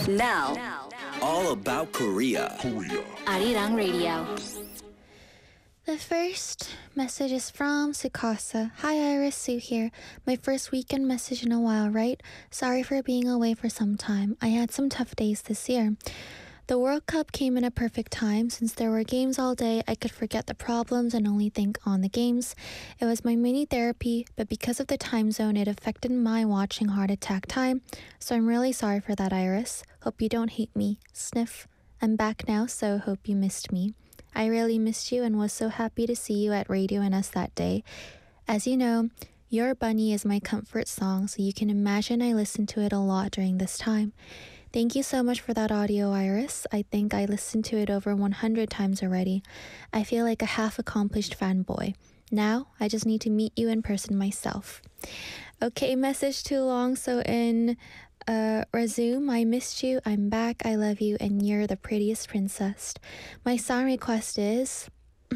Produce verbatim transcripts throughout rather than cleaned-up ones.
Now, All about Korea. Arirang Radio. The first message is from Sukasa. Hi Iris, Sue here. My first weekend message in a while, right? Sorry for being away for some time. I had some tough days this year. The World Cup came in a perfect time. Since there were games all day, I could forget the problems and only think on the games. It was my mini therapy, but because of the time zone, it affected my watching Heart Attack time. So I'm really sorry for that, Iris. Hope you don't hate me. Sniff. I'm back now, so hope you missed me. I really missed you and was so happy to see you at Radio N S that day. As you know, Your Bunny is my comfort song, so you can imagine I listened to it a lot during this time. Thank you so much for that audio, Iris. I think I listened to it over one hundred times already. I feel like a half-accomplished fanboy. Now, I just need to meet you in person myself. Okay, message too long, so in uh, resume, I missed you, I'm back, I love you, and you're the prettiest princess. My song request is...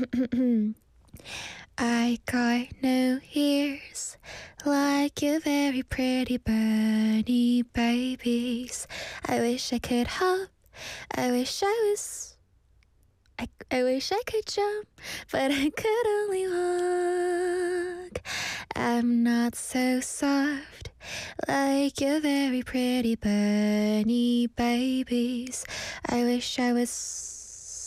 I got no ears like your very pretty bunny babies. I wish I could hop, I wish I was, I, I wish I could jump, but I could only walk. I'm not so soft like your very pretty bunny babies. I wish I was